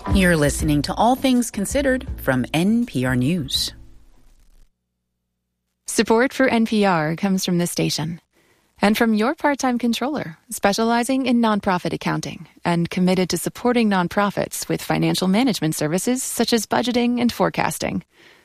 You're listening to All Things Considered from NPR News. Support for NPR comes from this station and from your part-time controller, specializing in nonprofit accounting and committed to supporting nonprofits with financial management services such as budgeting and forecasting.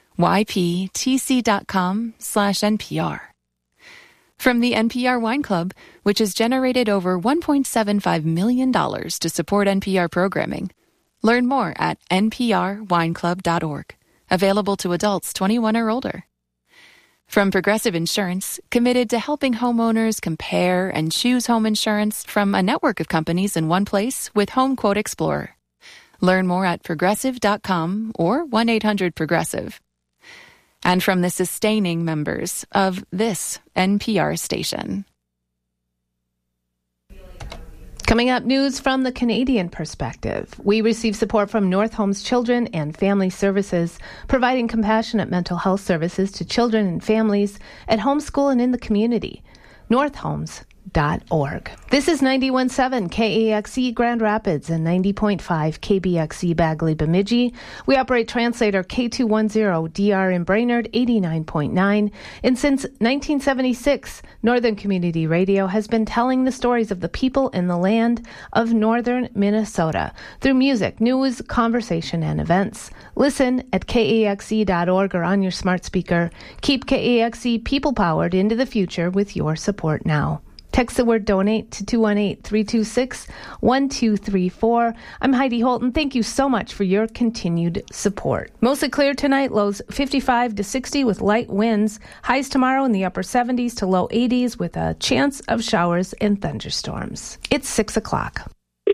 yptc.com/NPR. From the NPR Wine Club, which has generated over $1.75 million to support NPR programming. Learn more at nprwineclub.org. Available to adults 21 or older. From Progressive Insurance, committed to helping homeowners compare and choose home insurance from a network of companies in one place with Home Quote Explorer. Learn more at progressive.com or 1-800-PROGRESSIVE. And from the sustaining members of this NPR station. Coming up, news from the Canadian perspective. We receive support from North Homes Children and Family Services, providing compassionate mental health services to children and families at home, school, and in the community. northhomes.org. This is 91.7 KAXE Grand Rapids and 90.5 KBXE Bagley Bemidji. We operate translator K210 DR in Brainerd 89.9. And since 1976, Northern Community Radio has been telling the stories of the people in the land of northern Minnesota through music, news, conversation, and events. Listen at KAXE.org or on your smart speaker. Keep KAXE people-powered into the future with your support now. Text the word donate to 218-326-1234. I'm Heidi Holton. Thank you so much for your continued support. Mostly clear tonight, lows 55 to 60 with light winds. Highs tomorrow in the upper 70s to low 80s with a chance of showers and thunderstorms. It's 6 o'clock.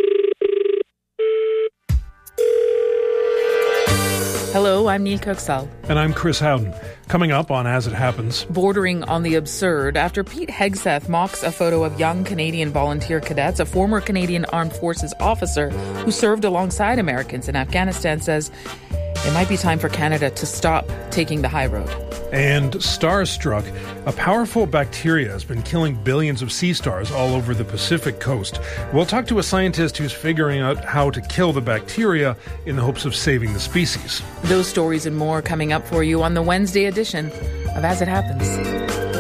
Hello, I'm Neil Coxall. And I'm Chris Howden. Coming up on As It Happens. Bordering on the absurd after Pete Hegseth mocks a photo of young Canadian volunteer cadets. A former Canadian Armed Forces officer who served alongside Americans in Afghanistan says it might be time for Canada to stop taking the high road. And starstruck, a powerful bacteria has been killing billions of sea stars all over the Pacific coast. We'll talk to a scientist who's figuring out how to kill the bacteria in the hopes of saving the species. Those stories and more coming up for you on the Wednesday edition of As It Happens.